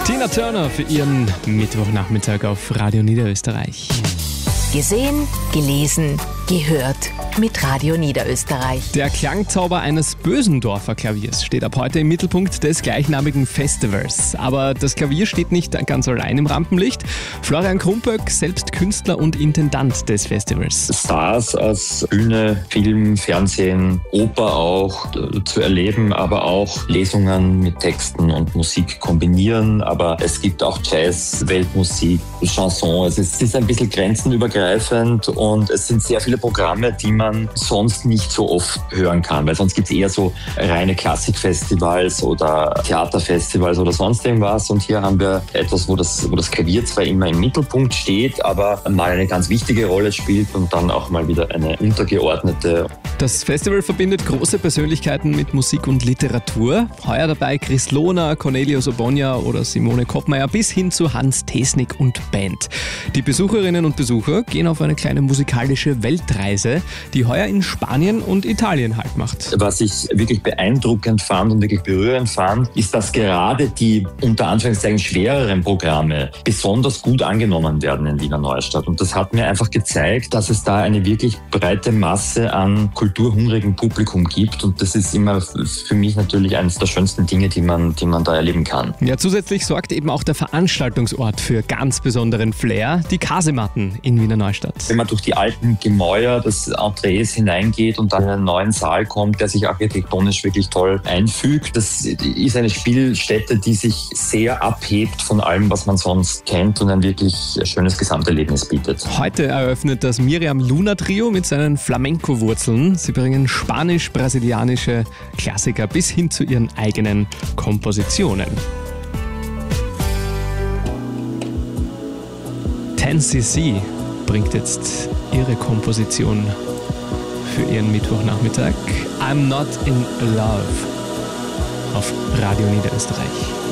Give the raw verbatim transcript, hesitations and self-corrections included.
Tina Turner für ihren Mittwochnachmittag auf Radio Niederösterreich. Gesehen, gelesen, gehört mit Radio Niederösterreich. Der Klangzauber eines Bösendorfer Klaviers steht ab heute im Mittelpunkt des gleichnamigen Festivals. Aber das Klavier steht nicht ganz allein im Rampenlicht. Florian Krumböck, selbst Künstler und Intendant des Festivals. Stars aus Bühne, Film, Fernsehen, Oper auch äh, zu erleben, aber auch Lesungen mit Texten und Musik kombinieren. Aber es gibt auch Jazz, Weltmusik, Chanson. Es ist, es ist ein bisschen grenzenübergreifend und es sind sehr viele Programme, die man sonst nicht so oft hören kann, weil sonst gibt es eher so reine Klassikfestivals oder Theaterfestivals oder sonst irgendwas. Und hier haben wir etwas, wo das, wo das Klavier zwar immer im Mittelpunkt steht, aber mal eine ganz wichtige Rolle spielt und dann auch mal wieder eine untergeordnete. Das Festival verbindet große Persönlichkeiten mit Musik und Literatur. Heuer dabei Chris Lohner, Cornelius Obonya oder Simone Koppmeier bis hin zu Hans Tesnik und Band. Die Besucherinnen und Besucher gehen auf eine kleine musikalische Weltreise, die heuer in Spanien und Italien Halt macht. Was ich wirklich beeindruckend fand und wirklich berührend fand, ist, dass gerade die unter Anführungszeichen schwereren Programme besonders gut angenommen werden in Wiener Neustadt. Und das hat mir einfach gezeigt, dass es da eine wirklich breite Masse an kulturhungrigen Publikum gibt. Und das ist immer für mich natürlich eines der schönsten Dinge, die man, die man da erleben kann. Ja, zusätzlich sorgt eben auch der Veranstaltungsort für ganz besonderen Flair, die Kasematten in Wiener Neustadt. Wenn man durch die alten Gemäuer des Entrees hineingeht und dann in einen neuen Saal kommt, der sich architektonisch wirklich toll einfügt, das ist eine Spielstätte, die sich sehr abhebt von allem, was man sonst kennt und ein wirklich schönes Gesamterlebnis bietet. Heute eröffnet das Miriam Luna Trio mit seinen Flamenco-Wurzeln. Sie bringen spanisch-brasilianische Klassiker bis hin zu ihren eigenen Kompositionen. ten C C bringt jetzt ihre Komposition für ihren Mittwochnachmittag. I'm Not in Love auf Radio Niederösterreich.